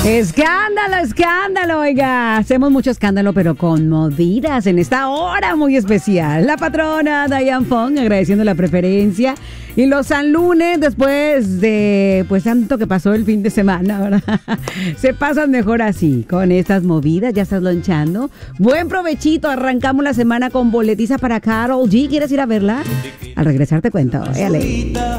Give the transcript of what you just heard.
Escándalo, escándalo, oiga. Hacemos mucho escándalo, pero con movidas en esta hora muy especial. La patrona Diane Fong agradeciendo la preferencia. Y los San Lunes, después de pues tanto que pasó el fin de semana, ¿verdad? Se pasan mejor así, con estas movidas. Ya estás lonchando. Buen provechito. Arrancamos la semana con boletiza para Karol G. ¿Quieres ir a verla? Al regresar te cuento. Véale.